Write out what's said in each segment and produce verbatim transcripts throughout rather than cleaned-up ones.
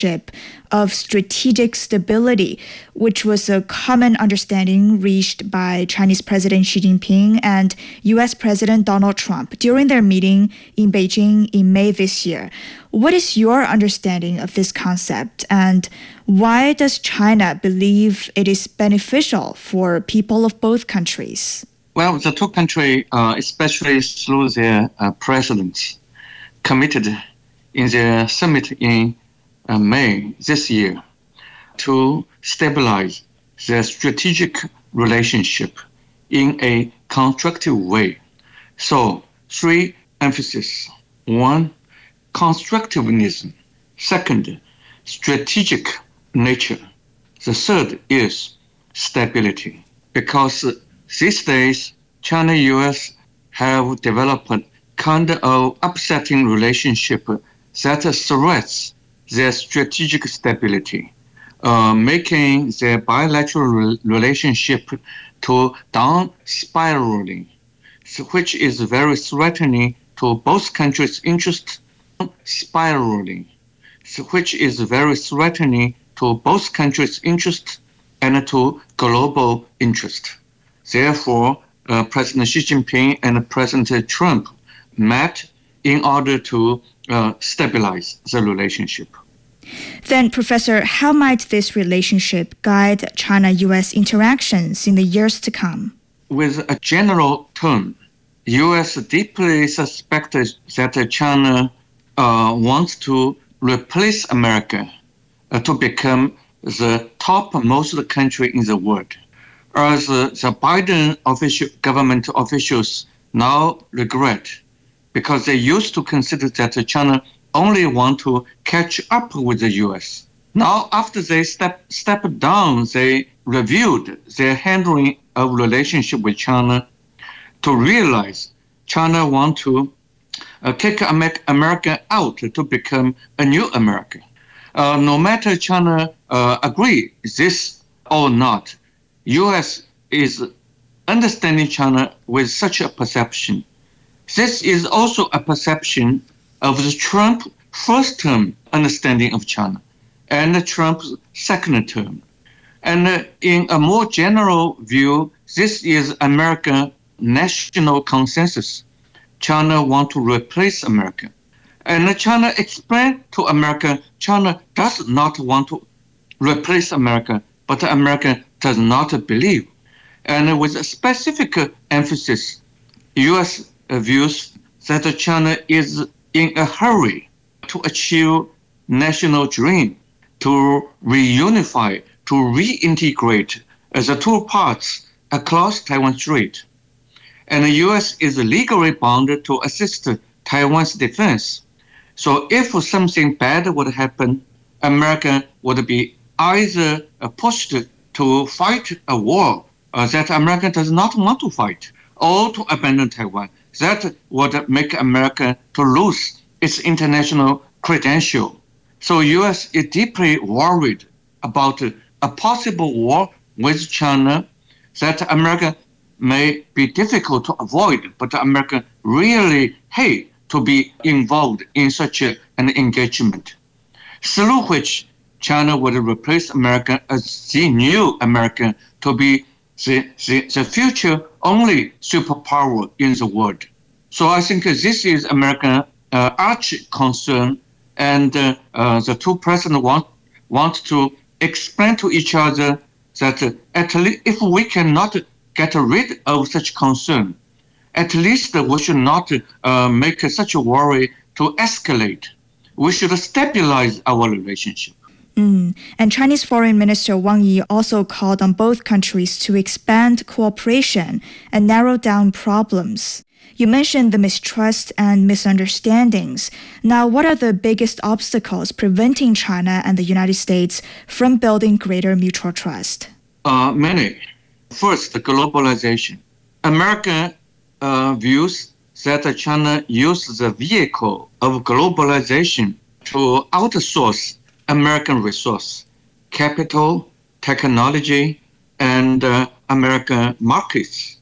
of strategic stability, which was a common understanding reached by Chinese President Xi Jinping and U S President Donald Trump during their meeting in Beijing in May this year. What is your understanding of this concept, and why does China believe it is beneficial for people of both countries? Well, the two countries, uh, especially through their uh, presidents, committed in their summit in uh, May this year to stabilize their strategic relationship in a constructive way. So, three emphases. One, constructivism. Second, strategic nature. The third is stability. Because these days, China and U S have developed kind of upsetting relationship that threats their strategic stability, uh, making their bilateral re- relationship to down spiraling, which is very threatening to both countries' interests, spiraling, which is very threatening to both countries' interests and to global interest. Therefore, uh, President Xi Jinping and President Trump met in order to uh, stabilize the relationship. Then, Professor, how might this relationship guide China-U S interactions in the years to come? With a general term, U S deeply suspects that China uh, wants to replace America uh, to become the topmost country in the world. As uh, the Biden official, government officials now regret, because they used to consider that China only want to catch up with the U S. Now, after they step stepped down, they reviewed their handling of relationship with China to realize China want to uh, kick America out to become a new America. Uh, no matter China uh, agree this or not, U S is understanding China with such a perception. This is also a perception of the Trump first term understanding of China and the Trump's second term. And uh, in a more general view, this is American national consensus. China wants to replace America. And China explained to America, China does not want to replace America, but America does not believe. And with a specific emphasis, U S views that China is in a hurry to achieve national dream, to reunify, to reintegrate the two parts across Taiwan Strait. And the U S is legally bound to assist Taiwan's defense. So if something bad would happen, America would be either pushed to fight a war uh, that America does not want to fight, or to abandon Taiwan. That would make America to lose its international credential. So U S is deeply worried about a possible war with China that America may be difficult to avoid, but America really hate to be involved in such a, an engagement, through which China would replace America as the new America to be the, the, the future only superpower in the world. So I think this is American uh, arch concern, and uh, uh, the two presidents want, want to explain to each other that uh, at least if we cannot get rid of such concern, at least we should not uh, make such a worry to escalate. We should stabilize our relationship. Mm. And Chinese Foreign Minister Wang Yi also called on both countries to expand cooperation and narrow down problems. You mentioned the mistrust and misunderstandings. Now, what are the biggest obstacles preventing China and the United States from building greater mutual trust? Uh, many. First, globalization. America uh, views that China uses the vehicle of globalization to outsource American resource, capital, technology, and uh, American markets,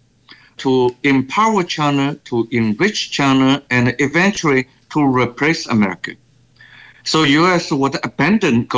to empower China, to enrich China, and eventually to replace America. So U S would abandon